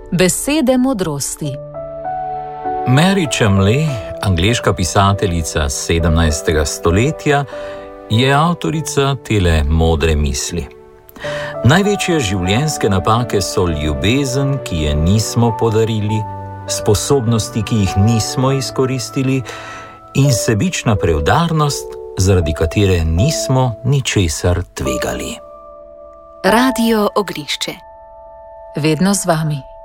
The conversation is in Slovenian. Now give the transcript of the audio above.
Besede modrosti. Mary Chamley, angleška pisateljica 17. stoletja, je avtorica tele modre misli. Največje življenjske napake so ljubezen, ki je nismo podarili, sposobnosti, ki jih nismo izkoristili, in sebična preudarnost, zaradi katere nismo ničesar tvegali. Radio Oglišče. Vedno z vami.